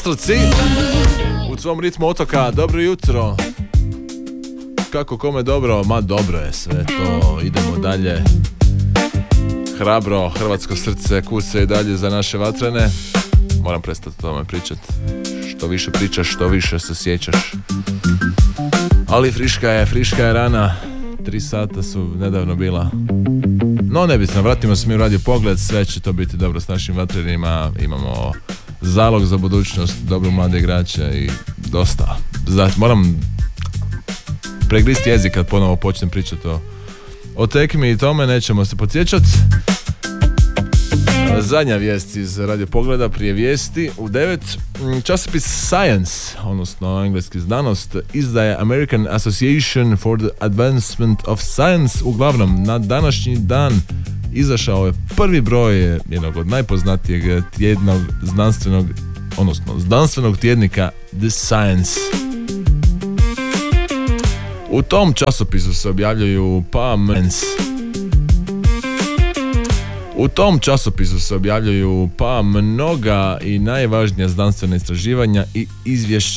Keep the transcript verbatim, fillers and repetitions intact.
Srci u svom ritmu otoka. Dobro jutro. Kako kome dobro? Ma dobro je sve to. Idemo dalje. Hrabro hrvatsko srce kuca i dalje za naše vatrene. Moram prestati o tome pričat. Što više pričaš, što više se sjećaš. Ali friška je, friška je rana. Tri sata su nedavno bila. No nebitno, vratimo se mi u Radio Pogled. Sve će to biti dobro s našim vatrenima. Imamo zalog za budućnost, dobro mlade igrače i dosta. Zato moram pregristi jezik kad ponovo počnem pričati o, o tekmi i tome, nećemo se podsjećati. Zadnja vijest iz Radio Pogleda prije vijesti u devet. Časopis Science, odnosno engleski znanost, izdaje American Association for the Advancement of Science. Uglavnom, na današnji dan izašao je prvi broj jednog od najpoznatijeg tjednog znanstvenog, odnosno znanstvenog tjednika The Science. U tom časopisu se objavljuju pa mens. U tom časopisu se objavljuju pa mnoga i najvažnija znanstvena istraživanja i izvješća